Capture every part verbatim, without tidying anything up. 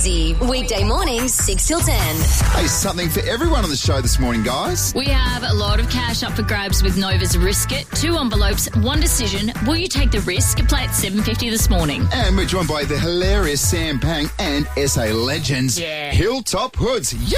Hazy. Weekday mornings, six till ten. Hey, something for everyone on the show this morning, guys. We have a lot of cash up for grabs with Nova's Risk It. Two envelopes, one decision. Will you take the risk? Play at seven fifty this morning. And we're joined by the hilarious Sam Pang and S A legends, Yeah. Hilltop Hoods. Yeah.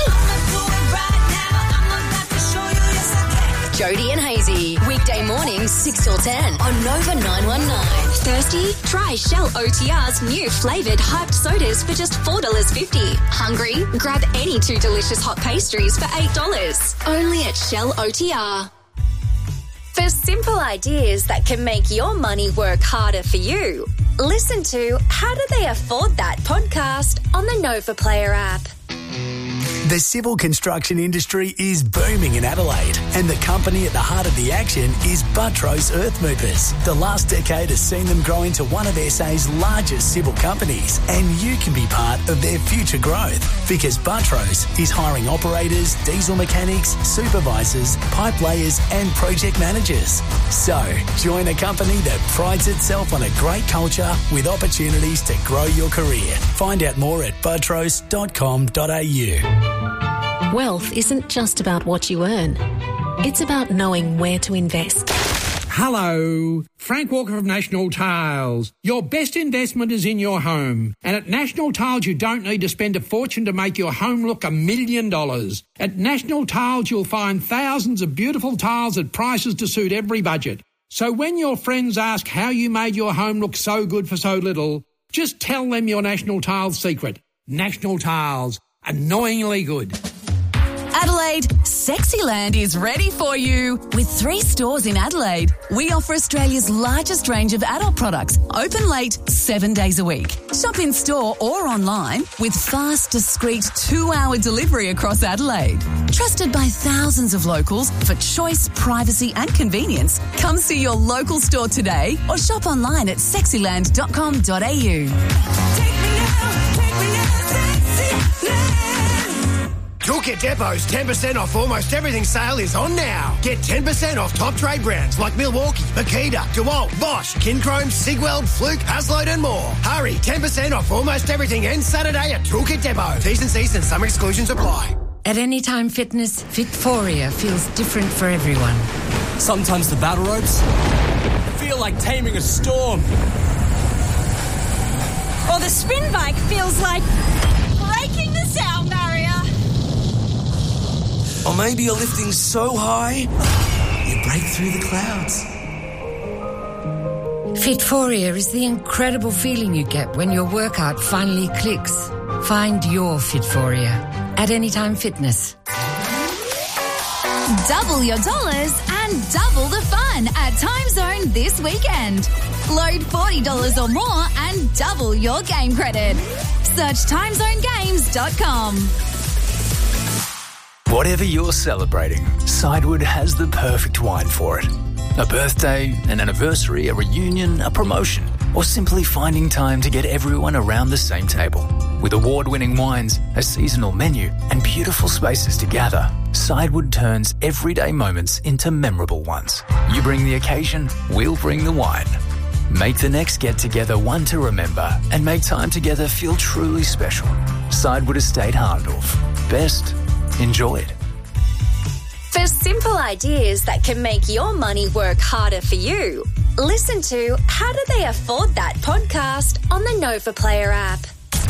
Jody and Hazy. Weekday mornings, six till ten on Nova nine one nine. Thirsty? Try Shell O T R's new flavoured hyped sodas for just four dollars fifty. Hungry? Grab any two delicious hot pastries for eight dollars. Only at Shell O T R. For simple ideas that can make your money work harder for you, listen to How Do They Afford That podcast on the Nova Player app. The civil construction industry is booming in Adelaide, and the company at the heart of the action is Buttrose Earth Movers. The last decade has seen them grow into one of S A's largest civil companies, and you can be part of their future growth because Buttrose is hiring operators, diesel mechanics, supervisors, pipe layers and project managers. So, join a company that prides itself on a great culture with opportunities to grow your career. Find out more at buttrose dot com dot a u. Wealth isn't just about what you earn. It's about knowing where to invest. Hello, Frank Walker of National Tiles. Your best investment is in your home. And at National Tiles, you don't need to spend a fortune to make your home look a million dollars. At National Tiles, you'll find thousands of beautiful tiles at prices to suit every budget. So when your friends ask how you made your home look so good for so little, just tell them your National Tiles secret. National Tiles. Annoyingly good. Adelaide, Sexyland is ready for you. With three stores in Adelaide, we offer Australia's largest range of adult products, open late, seven days a week. Shop in store or online with fast, discreet two-hour delivery across Adelaide. Trusted by thousands of locals for choice, privacy and convenience, come see your local store today or shop online at sexyland dot com dot a u. Toolkit Depot's ten percent off almost everything sale is on now. Get ten percent off top trade brands like Milwaukee, Makita, DeWalt, Bosch, Kinchrome, Sigweld, Fluke, Hasload and more. Hurry, ten percent off almost everything ends Saturday at Toolkit Depot. T's and C's and some exclusions apply. At Anytime Fitness, Fitforia feels different for everyone. Sometimes the battle ropes feel like taming a storm. Or the spin bike feels like breaking the sound barrier. Or maybe you're lifting so high, you break through the clouds. Fitforia is the incredible feeling you get when your workout finally clicks. Find your Fitforia at Anytime Fitness. Double your dollars and double the fun at Time Zone this weekend. Load forty dollars or more and double your game credit. Search time zone games dot com. Whatever you're celebrating, Sidewood has the perfect wine for it. A birthday, an anniversary, a reunion, a promotion, or simply finding time to get everyone around the same table. With award-winning wines, a seasonal menu, and beautiful spaces to gather, Sidewood turns everyday moments into memorable ones. You bring the occasion, we'll bring the wine. Make the next get-together one to remember and make time together feel truly special. Sidewood Estate Hahndorf. Best enjoyed. For simple ideas that can make your money work harder for you, listen to How Do They Afford That podcast on the Nova Player app.